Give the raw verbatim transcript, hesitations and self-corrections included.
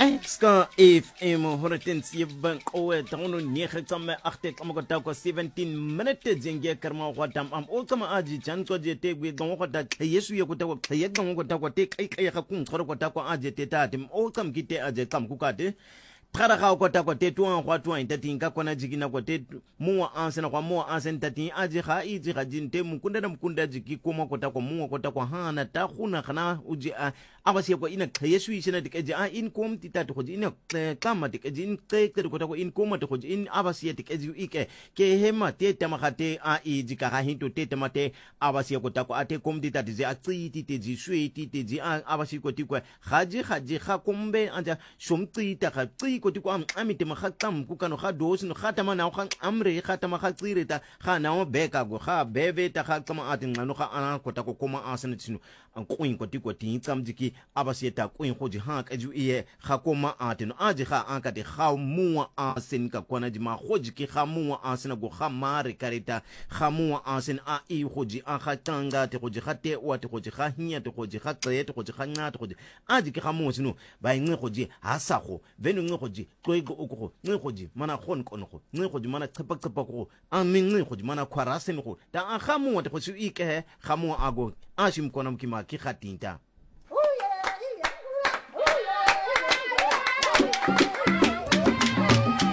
Ska F M honderdzeven owe tagono nege tsame agte kamakota kwa seventeen minute jenge karma kwa tam am o kama aji chanko je te gwe gongo kwa yesu ye kuta kwa ye gongo kwa kwa te kai kai ka kun tsoro kwa kwa aje te ta tim o kam kite aje kam kukate Tara ga kwa kwa te tuan kwa tuan tati nka kwa na jigina kwa te muwa ansena kwa muwa ansen tati aje ga iji ga jinte mukunda na mukunda jiki kuma kwa kwa muwa kwa kwa hana ta khuna kana uji abasi kwa ina yesu ishina dikeje a in kom tita to koji ina kama dikeje in te kwa kwa in koma to koji in abasi dikeje ike ke hema te tamakate a iji ka hinto te tamate abasi kwa kwa ate kom tita tije a tsiti tije shwe tije abasi kwa tikwa gaji gaji ga kombe anja somti ta ga tsi ko tikwa amite makhatam ku kano ga dos no khatama na ga amre khatama ga tsireta ga na o beka go ga bebe ta ga kama ati ngano ga ana ko ta ko koma asana tsino an kuin ko tikwa tin tsam jiki abasieta kuin go ji ha ka ju iye ga koma ati no aji ga an ka de ga muwa asin ka kwana ji ma go ji ki ga muwa asina go ga mare kareta ga muwa asin a i go ji a ga tanga te go ji ga te o te go ji ga hinya te go ji ga tse te go ji ga nya te go ji aji ki ga muwa sino ba ngi go ji ha sa go venu ngi go ji toigo uko ngi go ji mana gon kono go ngi go ji mana tsepak tsepak go a mi ngi go ji mana kwarasen go ta a ga muwa te go su ike ga muwa ago a shim kona mkima ki khatinta. Oh yeah, yeah, oh yeah, yeah, yeah.